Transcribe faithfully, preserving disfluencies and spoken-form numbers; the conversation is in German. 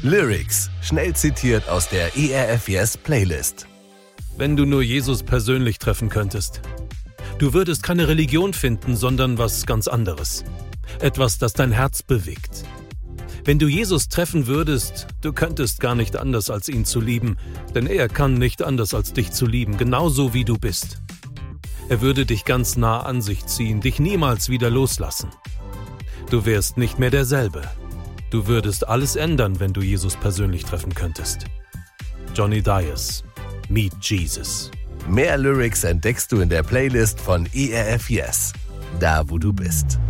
Lyrics, schnell zitiert aus der E R F Yes Playlist. Wenn du nur Jesus persönlich treffen könntest. Du würdest keine Religion finden, sondern was ganz anderes. Etwas, das dein Herz bewegt. Wenn du Jesus treffen würdest, du könntest gar nicht anders, als ihn zu lieben, denn er kann nicht anders, als dich zu lieben, genauso wie du bist. Er würde dich ganz nah an sich ziehen, dich niemals wieder loslassen. Du wärst nicht mehr derselbe. Du würdest alles ändern, wenn du Jesus persönlich treffen könntest. Johnny Dias, Meet Jesus. Mehr Lyrics entdeckst du in der Playlist von E R F Yes, da wo du bist.